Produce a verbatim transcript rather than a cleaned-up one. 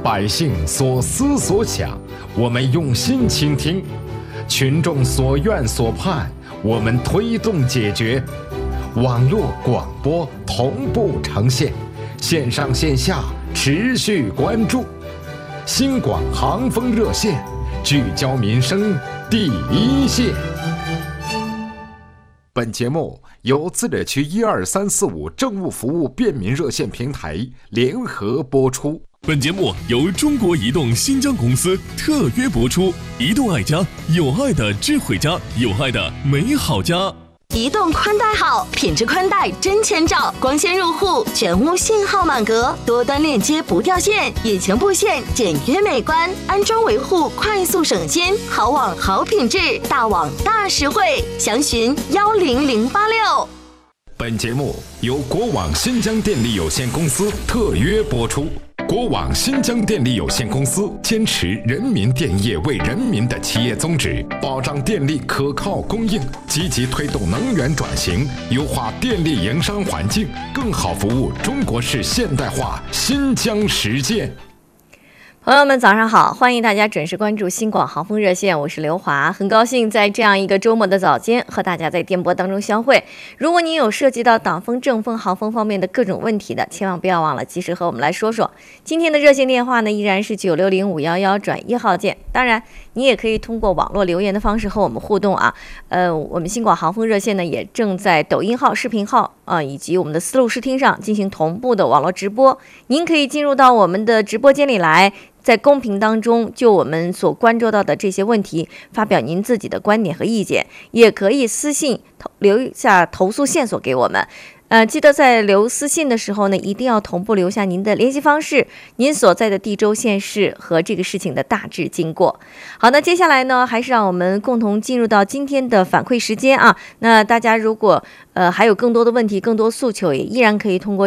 百姓所思所想，我们用心倾听；群众所愿所盼，我们推动解决。网络广播同步呈现，线上线下持续关注。新广航风热线，聚焦民生第一线。本节目由自治区一二三四五政务服务便民热线平台联合播出。 本节目由中国移动新疆公司特约播出。移动爱家，有爱的智慧家，有爱的美好家。 移动宽带好，品质宽带真千兆，光纤入户，全屋信号满格，多端链接不掉线，引擎布线简约美观，安装维护快速省心，好网好品质，大网大实惠，详询幺零零八六。 本节目由国网新疆电力有限公司特约播出。国网新疆电力有限公司坚持人民电业为人民的企业宗旨，保障电力可靠供应，积极推动能源转型，优化电力营商环境，更好服务中国式现代化新疆实践。 朋友们早上好，欢迎大家准时关注新广航风热线，我是刘华，很高兴在这样一个周末的早间和大家在电波当中相会。如果您有涉及到挡风、正风、航风方面的各种问题的，千万不要忘了及时和我们来说说。今天的热线电话呢依然是九六零五幺幺转一号键，当然你也可以通过网络留言的方式和我们互动啊。呃，我们新广航风热线呢也正在抖音号、视频号啊、呃、以及我们的思路视听上进行同步的网络直播，您可以进入到我们的直播间里来，在公屏当中就我们所关注到的这些问题发表您自己的观点和意见，也可以私信留下投诉线索给我们。呃，记得在留私信的时候呢，一定要同步留下您的联系方式、您所在的地州县市和这个事情的大致经过。好，那接下来呢，还是让我们共同进入到今天的反馈时间啊。那大家如果呃还有更多的问题、更多诉求，也依然可以通过